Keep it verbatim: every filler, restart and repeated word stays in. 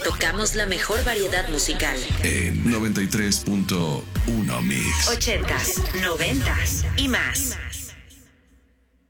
Tocamos la mejor variedad musical. En noventa y tres punto uno Mix. Ochentas, noventas y más.